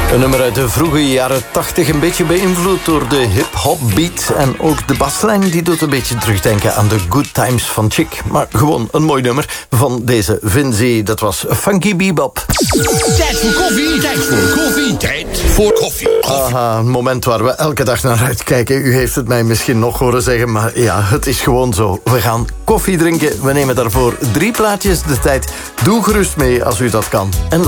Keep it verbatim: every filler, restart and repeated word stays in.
Een nummer uit de vroege jaren tachtig, een beetje beïnvloed door de hip-hop beat. En ook de baslijn die doet een beetje terugdenken aan de Good Times van Chic. Maar gewoon een mooi nummer van deze Vinzi. Dat was Funky Bebop. Tijd voor koffie, tijd voor koffie, tijd voor koffie. koffie. Aha, een moment waar we elke dag naar uitkijken. U heeft het mij misschien nog horen zeggen, maar ja, het is gewoon zo. We gaan koffie drinken. We nemen daarvoor drie plaatjes de tijd. Doe gerust mee als u dat kan. En